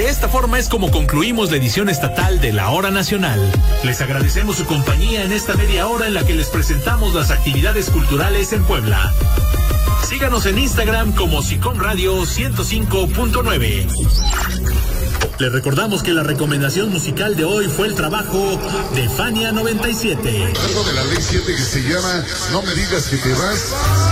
De esta forma es como concluimos la edición estatal de la Hora Nacional. Les agradecemos su compañía en esta media hora en la que les presentamos las actividades culturales en Puebla. Síganos en Instagram como SICOM Radio 105.9. Les recordamos que la recomendación musical de hoy fue el trabajo de Fania 97. Algo de la ley 7 que se llama No me digas que te vas.